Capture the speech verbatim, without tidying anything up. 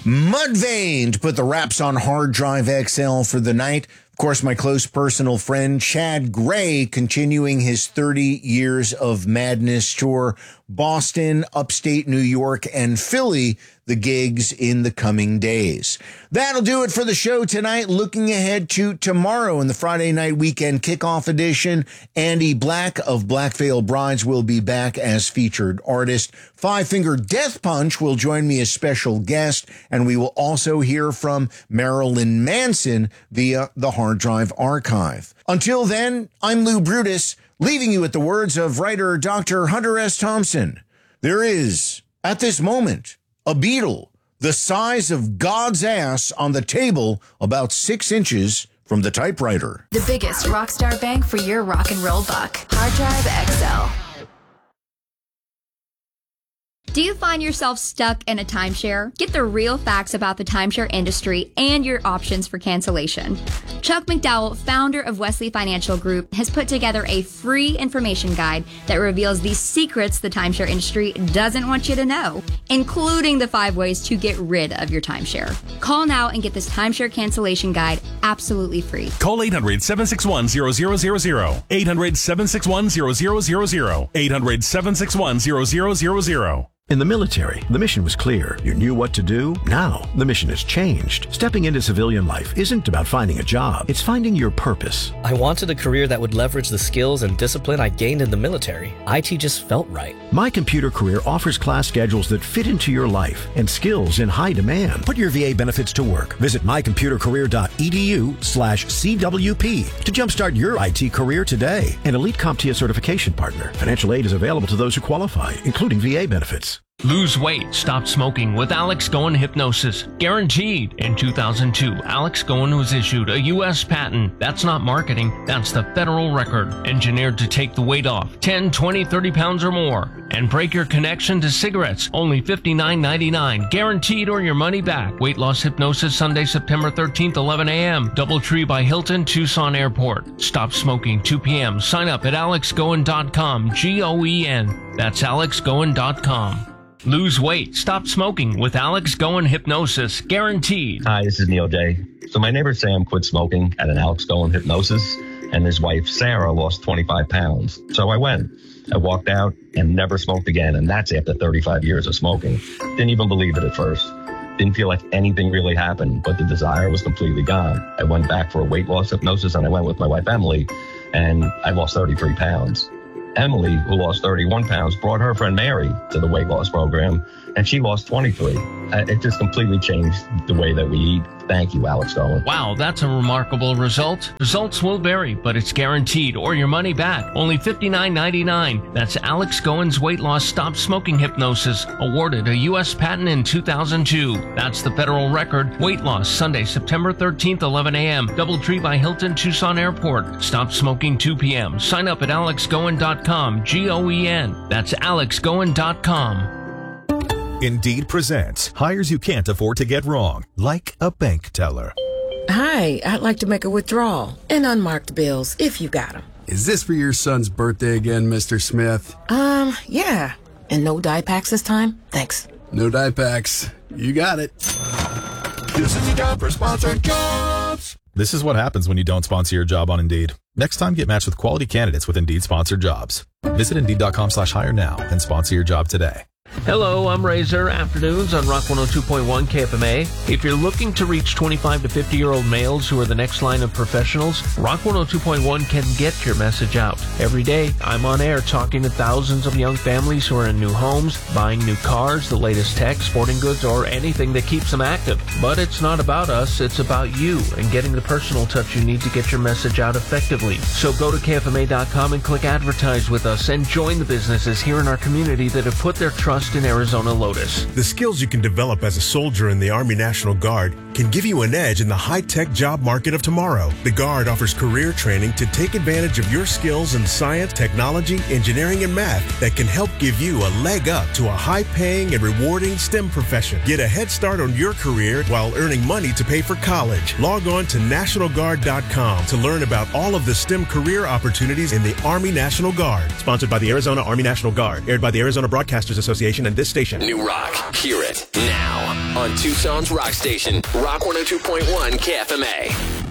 Mudvayne to put the wraps on Hard Drive X L for the night. Of course, my close personal friend, Chad Gray, continuing his thirty years of madness tour. Boston, upstate New York, and Philly, the gigs in the coming days. That'll do it for the show tonight. Looking ahead to tomorrow in the Friday night weekend kickoff edition, Andy Black of Black Veil Brides will be back as featured artist. Five Finger Death Punch will join me as special guest, and we will also hear from Marilyn Manson via the Hard Drive Archive. Until then, I'm Lou Brutus, leaving you with the words of writer Doctor Hunter S. Thompson. There is, at this moment, a beetle the size of God's ass on the table about six inches from the typewriter. The biggest rock star bang for your rock and roll buck. Hard Drive X L. Do you find yourself stuck in a timeshare? Get the real facts about the timeshare industry and your options for cancellation. Chuck McDowell, founder of Wesley Financial Group, has put together a free information guide that reveals the secrets the timeshare industry doesn't want you to know, including the five ways to get rid of your timeshare. Call now and get this timeshare cancellation guide absolutely free. Call eight hundred, seven six one, zero zero zero zero. eight hundred, seven six one, zero zero zero zero. eight hundred, seven six one, zero zero zero zero. In the military, the mission was clear. You knew what to do. Now, the mission has changed. Stepping into civilian life isn't about finding a job. It's finding your purpose. I wanted a career that would leverage the skills and discipline I gained in the military. I T just felt right. My Computer Career offers class schedules that fit into your life and skills in high demand. Put your V A benefits to work. Visit mycomputercareer.edu slash CWP to jumpstart your I T career today. An Elite CompTIA certification partner. Financial aid is available to those who qualify, including V A benefits. Lose weight, stop smoking with Alex Goen Hypnosis. Guaranteed. In two thousand two, Alex Goen was issued a U S patent. That's not marketing, that's the federal record. Engineered to take the weight off ten, twenty, thirty pounds or more. And break your connection to cigarettes. Only fifty-nine ninety-nine. Guaranteed or your money back. Weight loss hypnosis Sunday, September thirteenth, eleven a.m. Doubletree by Hilton, Tucson Airport. Stop smoking, two p.m. Sign up at alex goen dot com. G O E N. That's alex goen dot com. Lose weight, stop smoking with Alex Goen Hypnosis, guaranteed. Hi, this is Neil J. So my neighbor Sam quit smoking at an Alex Goen Hypnosis, and his wife Sarah lost twenty-five pounds. So I went. I walked out and never smoked again, and that's after thirty-five years of smoking. Didn't even believe it at first. Didn't feel like anything really happened, but the desire was completely gone. I went back for a weight loss hypnosis, and I went with my wife Emily, and I lost thirty-three pounds. Emily, who lost thirty-one pounds, brought her friend Mary to the weight loss program, and she lost twenty-three. Uh, it just completely changed the way that we eat. Thank you, Alex Goen. Wow, that's a remarkable result. Results will vary, but it's guaranteed or your money back. Only fifty-nine ninety-nine. That's Alex Goen's Weight Loss Stop Smoking Hypnosis, awarded a U S patent in two thousand two. That's the federal record. Weight loss Sunday, September thirteenth, eleven a.m. Doubletree by Hilton, Tucson Airport. Stop smoking, two p.m. Sign up at alex goen dot com. G O E N. That's alex goen dot com. Indeed presents hires you can't afford to get wrong, like a bank teller. Hi, I'd like to make a withdrawal and unmarked bills if you got them. Is this for your son's birthday again, Mister Smith? Um, yeah. And no dye packs this time? Thanks. No dye packs. You got it. This is a job for sponsored jobs. This is what happens when you don't sponsor your job on Indeed. Next time, get matched with quality candidates with Indeed sponsored jobs. Visit Indeed.com slash hire now and sponsor your job today. Hello, I'm Razor. Afternoons on Rock one oh two point one K F M A. If you're looking to reach twenty-five to fifty-year-old males who are the next line of professionals, Rock one oh two point one can get your message out. Every day, I'm on air talking to thousands of young families who are in new homes, buying new cars, the latest tech, sporting goods, or anything that keeps them active. But it's not about us, it's about you and getting the personal touch you need to get your message out effectively. So go to K F M A dot com and click advertise with us and join the businesses here in our community that have put their trust in Arizona Lotus. The skills you can develop as a soldier in the Army National Guard can give you an edge in the high-tech job market of tomorrow. The Guard offers career training to take advantage of your skills in science, technology, engineering, and math that can help give you a leg up to a high-paying and rewarding STEM profession. Get a head start on your career while earning money to pay for college. Log on to national guard dot com to learn about all of the STEM career opportunities in the Army National Guard. Sponsored by the Arizona Army National Guard. Aired by the Arizona Broadcasters Association and this station. New rock. Hear it now. on Tucson's rock station, Rock one oh two point one K F M A.